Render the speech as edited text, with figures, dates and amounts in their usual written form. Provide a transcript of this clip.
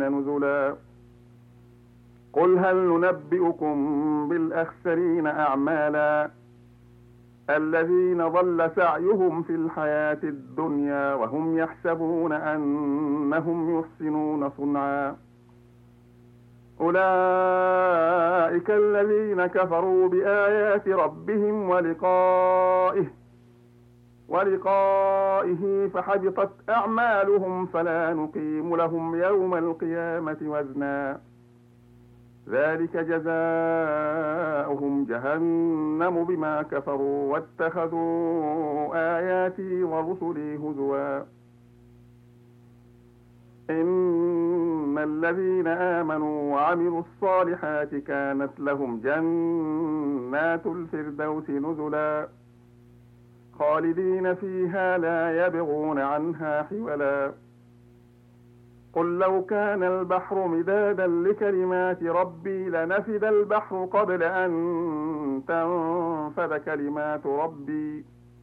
نزلا قل هل ننبئكم بالأخسرين أعمالا الذين ضل سعيهم في الحياة الدنيا وهم يحسبون أنهم يحسنون صنعا أولئك الذين كفروا بآيات ربهم ولقائه فحبطت أعمالهم فلا نقيم لهم يوم القيامة وزنا ذلك جزاؤهم جهنم بما كفروا واتخذوا آياتي ورسلي هزوا إن الذين آمنوا وعملوا الصالحات كانت لهم جنات الفردوس نزلا خالدين فيها لا يبغون عنها حولا قل لو كان البحر مدادا لكلمات ربي لنفد البحر قبل أن تنفد كلمات ربي